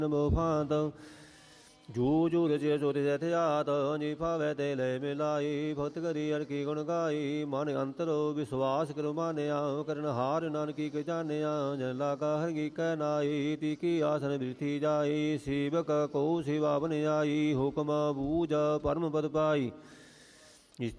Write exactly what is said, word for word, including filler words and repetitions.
ਨਮੋ ਫਾਂਤ ਜੋ ਜੋ ਰਚਿਆ ਸੋ ਤਿਸੈ ਥਿਆਤ ਜਿ ਭਾਵੈ ਤੇ ਲੈ ਮਿਲਾਈ ਭਗਤ ਕਰੀ ਹਰਿ ਕੀ ਗੁਣ ਗਾਈ ਮਨ ਅੰਤਰੋ ਵਿਸ਼ਵਾਸ ਕਰੋ ਮਾਨਿਆ ਕਰਨ ਹਾਰ ਨਾਨਕੀ ਕੇ ਜਾਣਿਆ ਜਨ ਲਾਗਾ ਹਰਿ ਕੀ ਕੈ ਨਾਈ ਤੀ ਕੀ ਆਸਨ ਬਿਰਥੀ ਜਾਈ ਸੇਵਕ ਕੋ ਸੇਵਾ ਬਨ ਆਈ ਹੁਕਮ ਬੂਝ ਪਰਮ ਪਦ ਪਾਈ